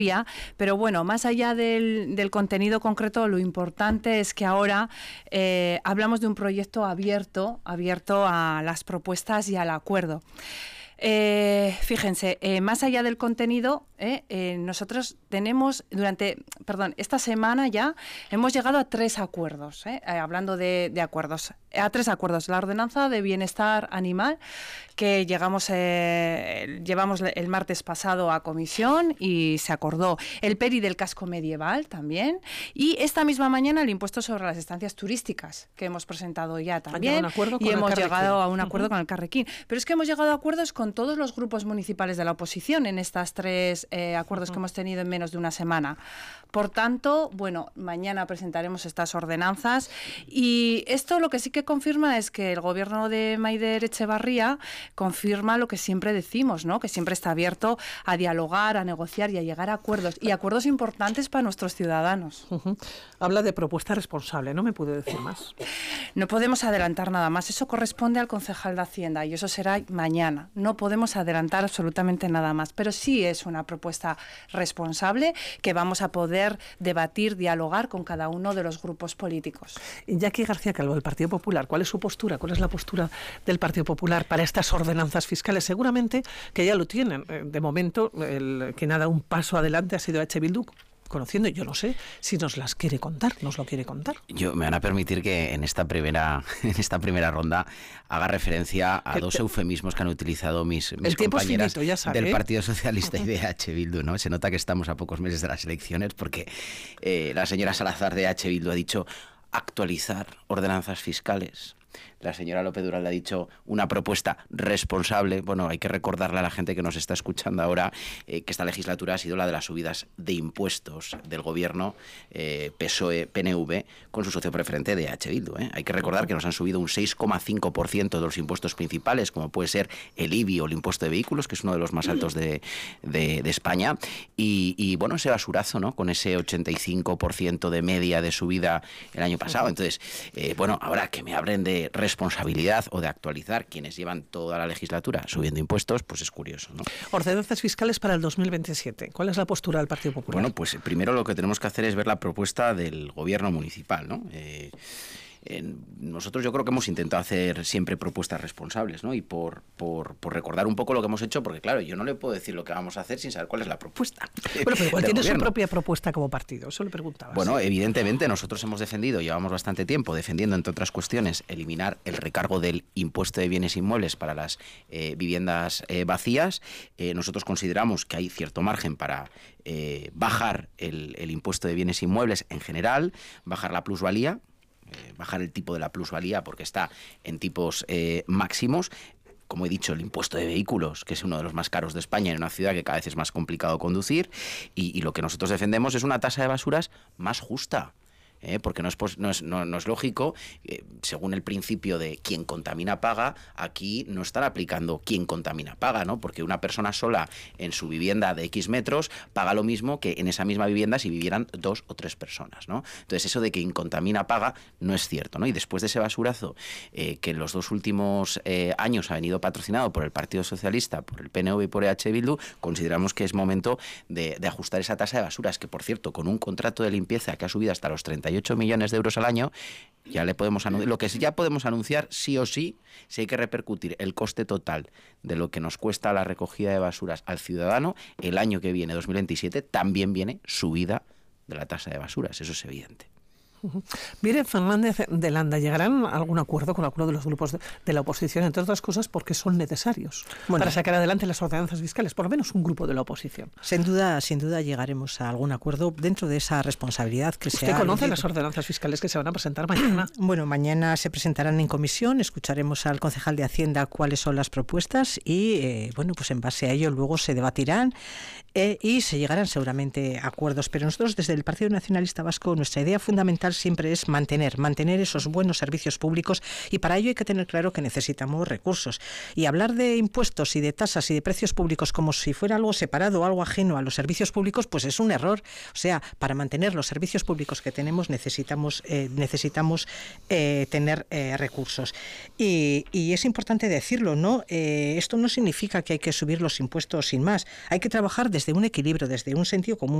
Pero bueno, más allá del contenido concreto, lo importante es que ahora hablamos de un proyecto abierto a las propuestas y al acuerdo. Fíjense, más allá del contenido, nosotros tenemos esta semana ya hemos llegado a 3 acuerdos, hablando de acuerdos, a 3 acuerdos. La ordenanza de bienestar animal, que llevamos el martes pasado a comisión y se acordó. El PERI del casco medieval también. Y esta misma mañana el impuesto sobre las estancias turísticas, que hemos presentado ya también. Y hemos llegado a un acuerdo con el Carrequín. Pero es que hemos llegado a acuerdos con todos los grupos municipales de la oposición en estas 3 acuerdos que hemos tenido en menos de una semana. Por tanto, bueno, mañana presentaremos estas ordenanzas y esto lo que sí que confirma es que el gobierno de Maider Etxebarria confirma lo que siempre decimos, ¿no? Que siempre está abierto a dialogar, a negociar y a llegar a acuerdos, y acuerdos importantes para nuestros ciudadanos. Habla de propuesta responsable, ¿no me puede decir más? No podemos adelantar nada más, eso corresponde al concejal de Hacienda y eso será mañana. No podemos adelantar absolutamente nada más, pero sí es una propuesta responsable que vamos a poder debatir, dialogar con cada uno de los grupos políticos. Jackie García Calvo, del Partido Popular, ¿cuál es su postura? ¿Cuál es la postura del Partido Popular para estas ordenanzas fiscales? Seguramente que ya lo tienen. De momento, quien ha dado un paso adelante ha sido H. Bildu, conociendo, yo no sé si nos las quiere contar, nos lo quiere contar. Me van a permitir que en esta primera ronda haga referencia a 2 eufemismos que han utilizado mis compañeras del Partido Socialista y de H. Bildu, ¿no? Se nota que estamos a pocos meses de las elecciones porque la señora Salazar de H. Bildu ha dicho actualizar ordenanzas fiscales. La señora López Durán le ha dicho una propuesta responsable. Bueno, hay que recordarle a la gente que nos está escuchando ahora que esta legislatura ha sido la de las subidas de impuestos del gobierno PSOE-PNV con su socio preferente de H. Bildu. Hay que recordar que nos han subido un 6,5% de los impuestos principales, como puede ser el IBI o el impuesto de vehículos, que es uno de los más altos de España. Y bueno, ese basurazo, ¿no? Con ese 85% de media de subida el año pasado. Entonces, bueno, ahora que me hablen de responsabilidad o de actualizar quienes llevan toda la legislatura subiendo impuestos, pues es curioso, ¿no? Ordenanzas fiscales para el 2027. ¿Cuál es la postura del Partido Popular? Bueno, pues primero lo que tenemos que hacer es ver la propuesta del gobierno municipal, ¿no? Nosotros yo creo que hemos intentado hacer siempre propuestas responsables, ¿no? Y por recordar un poco lo que hemos hecho, porque claro, yo no le puedo decir lo que vamos a hacer sin saber cuál es la propuesta. Bueno, pero igual tiene su propia propuesta como partido, eso le preguntaba. Bueno, evidentemente nosotros hemos defendido, llevamos bastante tiempo defendiendo, entre otras cuestiones, eliminar el recargo del impuesto de bienes inmuebles para las viviendas vacías. Nosotros consideramos que hay cierto margen para bajar el impuesto de bienes inmuebles en general, bajar la plusvalía, bajar el tipo de la plusvalía porque está en tipos máximos. Como he dicho, el impuesto de vehículos, que es uno de los más caros de España en una ciudad que cada vez es más complicado conducir, y lo que nosotros defendemos es una tasa de basuras más justa. Porque no es lógico, según el principio de quien contamina paga, aquí no están aplicando quien contamina paga, ¿no? Porque una persona sola en su vivienda de X metros paga lo mismo que en esa misma vivienda si vivieran 2 o 3 personas, ¿no? Entonces eso de quien contamina paga no es cierto, ¿no? Y después de ese basurazo que en los 2 últimos años ha venido patrocinado por el Partido Socialista, por el PNV y por H. Bildu, consideramos que es momento de ajustar esa tasa de basuras, que por cierto, con un contrato de limpieza que ha subido hasta los 38 millones de euros al año, ya le podemos anunciar, lo que ya podemos anunciar sí o sí, si hay que repercutir el coste total de lo que nos cuesta la recogida de basuras al ciudadano, el año que viene, 2027, también viene subida de la tasa de basuras, eso es evidente. Mire, Fernández de Landa, ¿llegarán a algún acuerdo con alguno de los grupos de la oposición, entre otras cosas porque son necesarios para sacar adelante las ordenanzas fiscales, por lo menos un grupo de la oposición? Sin duda llegaremos a algún acuerdo dentro de esa responsabilidad que se ha... ¿Usted conoce las ordenanzas fiscales que se van a presentar mañana? Bueno, mañana se presentarán en comisión, escucharemos al concejal de Hacienda cuáles son las propuestas y, bueno, pues en base a ello luego se debatirán y se llegarán seguramente a acuerdos. Pero nosotros desde el Partido Nacionalista Vasco, nuestra idea fundamental fundamental siempre es mantener esos buenos servicios públicos, y para ello hay que tener claro que necesitamos recursos. Y hablar de impuestos y de tasas y de precios públicos como si fuera algo separado o algo ajeno a los servicios públicos, pues es un error. O sea, para mantener los servicios públicos que tenemos necesitamos tener recursos. Y es importante decirlo, ¿no? Esto no significa que hay que subir los impuestos sin más. Hay que trabajar desde un equilibrio, desde un sentido común.